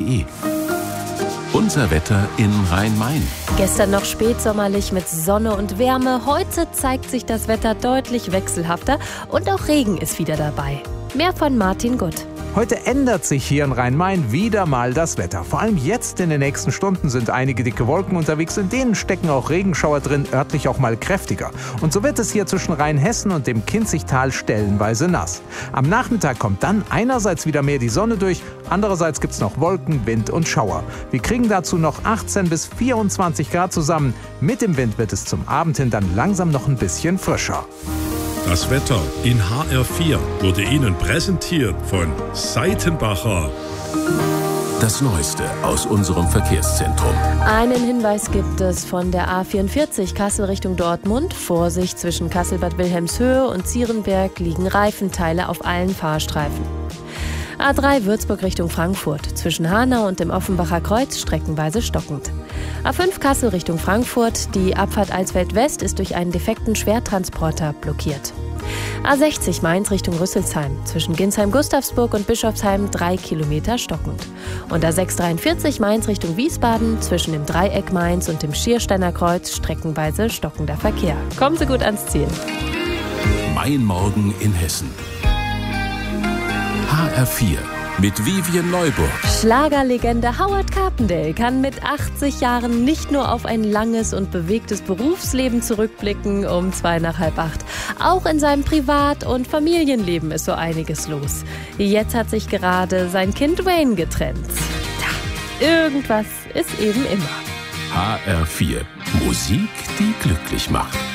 rheinland.de. Unser Wetter in Rhein-Main. Gestern noch spätsommerlich mit Sonne und Wärme. Heute zeigt sich das Wetter deutlich wechselhafter und auch Regen ist wieder dabei. Mehr von Martin Gutt. Heute ändert sich hier in Rhein-Main wieder mal das Wetter. Vor allem jetzt in den nächsten Stunden sind einige dicke Wolken unterwegs. In denen stecken auch Regenschauer drin, örtlich auch mal kräftiger. Und so wird es hier zwischen Rheinhessen und dem Kinzigtal stellenweise nass. Am Nachmittag kommt dann einerseits wieder mehr die Sonne durch, andererseits gibt es noch Wolken, Wind und Schauer. Wir kriegen dazu noch 18 bis 24 Grad zusammen. Mit dem Wind wird es zum Abend hin dann langsam noch ein bisschen frischer. Das Wetter in HR4 wurde Ihnen präsentiert von Seitenbacher. Das Neueste aus unserem Verkehrszentrum. Einen Hinweis gibt es von der A44 Kassel Richtung Dortmund. Vorsicht, zwischen Kassel-Bad Wilhelmshöhe und Zierenberg liegen Reifenteile auf allen Fahrstreifen. A3 Würzburg Richtung Frankfurt. Zwischen Hanau und dem Offenbacher Kreuz streckenweise stockend. A5 Kassel Richtung Frankfurt. Die Abfahrt Alsfeld West ist durch einen defekten Schwertransporter blockiert. A60 Mainz Richtung Rüsselsheim. Zwischen Ginsheim-Gustavsburg und Bischofsheim 3 Kilometer stockend. Und A643 Mainz Richtung Wiesbaden. Zwischen dem Dreieck Mainz und dem Schiersteiner Kreuz streckenweise stockender Verkehr. Kommen Sie gut ans Ziel. Mein Morgen in Hessen. HR4 mit Vivian Neuburg. Schlagerlegende Howard Carpendale kann mit 80 Jahren nicht nur auf ein langes und bewegtes Berufsleben zurückblicken um 7:45. Auch in seinem Privat- und Familienleben ist so einiges los. Jetzt hat sich gerade sein Kind Wayne getrennt. Ja, irgendwas ist eben immer. HR4 Musik, die glücklich macht.